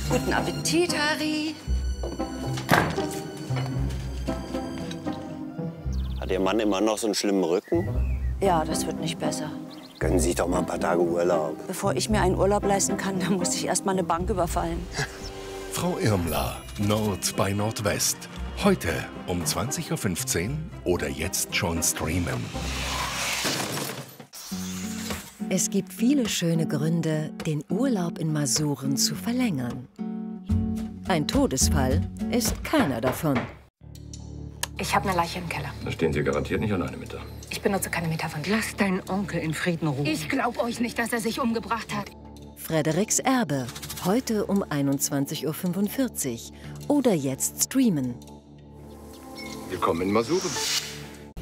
Guten Appetit, Harry. Hat Ihr Mann immer noch so einen schlimmen Rücken? Ja, das wird nicht besser. Gönnen Sie sich doch mal ein paar Tage Urlaub. Bevor ich mir einen Urlaub leisten kann, dann muss ich erst mal eine Bank überfallen. Frau Irmler, Nord bei Nordwest. Heute um 20:15 Uhr oder jetzt schon streamen. Es gibt viele schöne Gründe, den Urlaub in Masuren zu verlängern. Ein Todesfall ist keiner davon. Ich habe eine Leiche im Keller. Da stehen Sie garantiert nicht alleine mit da. Ich benutze keine Metaphern. Lass deinen Onkel in Frieden ruhen. Ich glaube euch nicht, dass er sich umgebracht hat. Frederiks Erbe, heute um 21:45 Uhr oder jetzt streamen. Willkommen in Masuren.